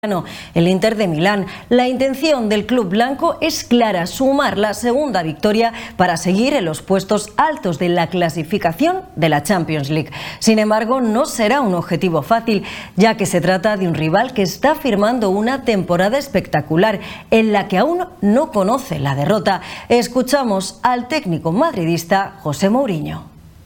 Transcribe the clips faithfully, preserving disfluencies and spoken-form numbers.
El Inter de Milán. La intención del club blanco es clara: sumar la segunda victoria para seguir en los puestos altos de la clasificación de la Champions League. Sin embargo, no será un objetivo fácil, ya que se trata de un rival que está firmando una temporada espectacular en la que aún no conoce la derrota. Escuchamos al técnico madridista José Mourinho.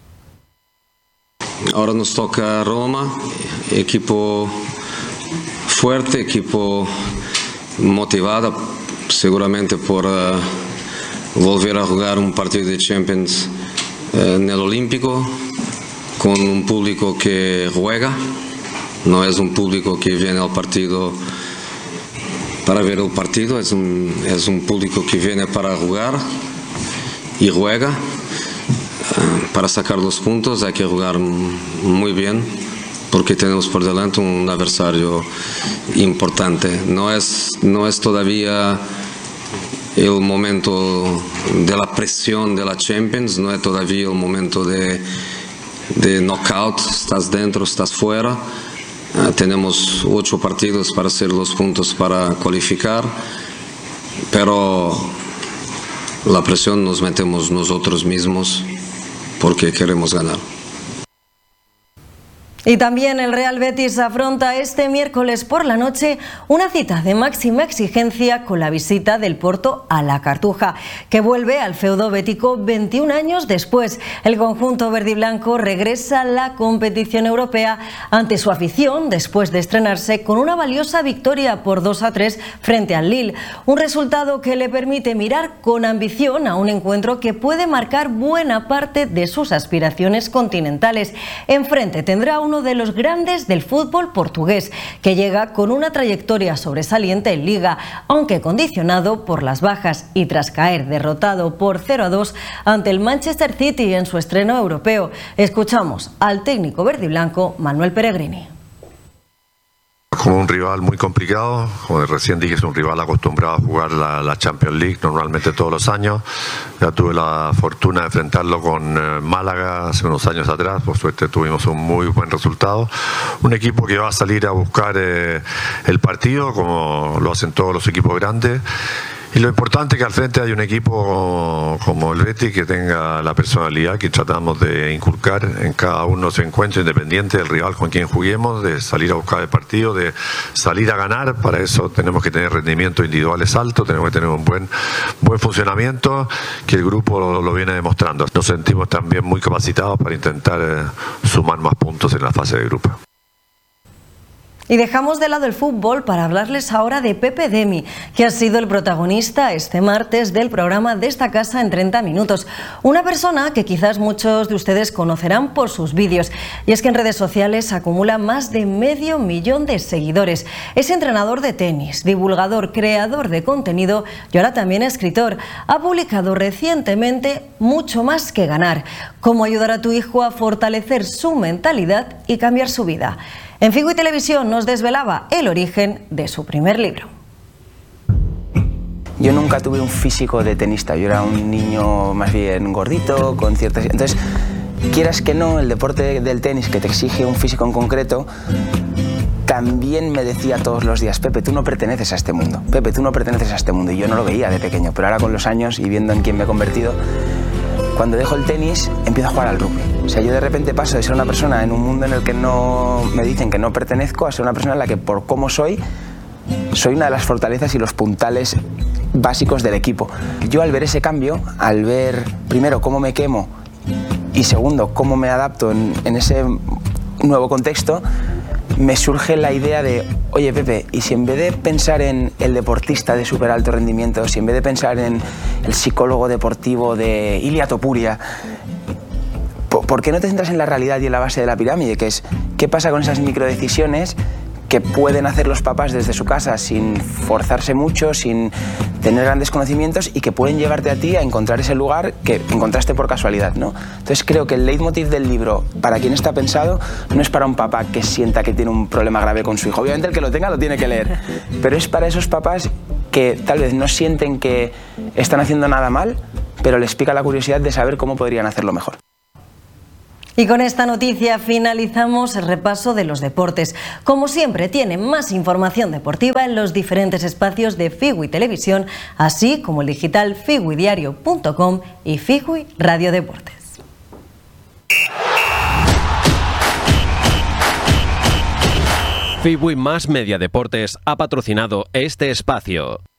Ahora nos toca Roma, equipo fuerte, equipo motivado seguramente por uh, volver a jugar un partido de Champions uh, en el Olímpico, con un público que juega, no es un público que viene al partido para ver el partido, es un, es un público que viene para jugar y juega. Uh, para sacar los puntos hay que jugar muy bien, porque tenemos por delante un adversario importante. No es, no es todavía el momento de la presión de la Champions, no es todavía el momento de, de knockout, estás dentro, estás fuera. Uh, tenemos ocho partidos para hacer los puntos para cualificar, pero la presión nos metemos nosotros mismos porque queremos ganar. Y también el Real Betis afronta este miércoles por la noche una cita de máxima exigencia con la visita del Porto a la Cartuja, que vuelve al feudo bético veintiún años después. El conjunto verde y blanco regresa a la competición europea ante su afición después de estrenarse con una valiosa victoria por dos a tres frente al Lille. Un resultado que le permite mirar con ambición a un encuentro que puede marcar buena parte de sus aspiraciones continentales. Enfrente tendrá uno de los grandes del fútbol portugués, que llega con una trayectoria sobresaliente en Liga, aunque condicionado por las bajas y tras caer derrotado por cero a dos ante el Manchester City en su estreno europeo. Escuchamos al técnico verde y blanco Manuel Pellegrini. Como un rival muy complicado, como recién dije, es un rival acostumbrado a jugar la, la Champions League normalmente todos los años. Ya tuve la fortuna de enfrentarlo con eh, Málaga hace unos años atrás, por suerte tuvimos un muy buen resultado. Un equipo que va a salir a buscar eh, el partido, como lo hacen todos los equipos grandes. Y lo importante es que al frente hay un equipo como, como el Betis que tenga la personalidad que tratamos de inculcar en cada uno de los encuentros, independiente del rival con quien juguemos, de salir a buscar el partido, de salir a ganar. Para eso tenemos que tener rendimientos individuales altos, tenemos que tener un buen, buen funcionamiento, que el grupo lo, lo viene demostrando. Nos sentimos también muy capacitados para intentar eh, sumar más puntos en la fase de grupo. Y dejamos de lado el fútbol para hablarles ahora de Pepe Demi, que ha sido el protagonista este martes del programa de esta casa en treinta minutos. Una persona que quizás muchos de ustedes conocerán por sus vídeos, y es que en redes sociales acumula más de medio millón de seguidores. Es entrenador de tenis, divulgador, creador de contenido y ahora también escritor. Ha publicado recientemente Mucho más que ganar: cómo ayudar a tu hijo a fortalecer su mentalidad y cambiar su vida. En Figo y Televisión nos desvelaba el origen de su primer libro. Yo nunca tuve un físico de tenista, yo era un niño más bien gordito, con ciertas... Entonces, quieras que no, el deporte del tenis, que te exige un físico en concreto, también me decía todos los días: Pepe, tú no perteneces a este mundo, Pepe, tú no perteneces a este mundo. Y yo no lo veía de pequeño, pero ahora con los años y viendo en quién me he convertido, cuando dejo el tenis, empiezo a jugar al rugby. O sea, yo de repente paso de ser una persona en un mundo en el que no me dicen que no pertenezco a ser una persona en la que, por cómo soy, soy una de las fortalezas y los puntales básicos del equipo. Yo, al ver ese cambio, al ver primero cómo me quemo y segundo cómo me adapto en, en ese nuevo contexto, me surge la idea de: oye, Pepe, ¿y si en vez de pensar en el deportista de súper alto rendimiento, si en vez de pensar en el psicólogo deportivo de Ilia Topuria, ¿por qué no te centras en la realidad y en la base de la pirámide? Que es, ¿qué pasa con esas microdecisiones que pueden hacer los papás desde su casa sin forzarse mucho, sin tener grandes conocimientos, y que pueden llevarte a ti a encontrar ese lugar que encontraste por casualidad, ¿no? Entonces creo que el leitmotiv del libro, para quien está pensado, no es para un papá que sienta que tiene un problema grave con su hijo. Obviamente el que lo tenga lo tiene que leer, pero es para esos papás que tal vez no sienten que están haciendo nada mal, pero les pica la curiosidad de saber cómo podrían hacerlo mejor. Y con esta noticia finalizamos el repaso de los deportes. Como siempre, tienen más información deportiva en los diferentes espacios de Figui Televisión, así como el digital figuidiario punto com y Figui Radio Deportes. Figui Más Media Deportes ha patrocinado este espacio.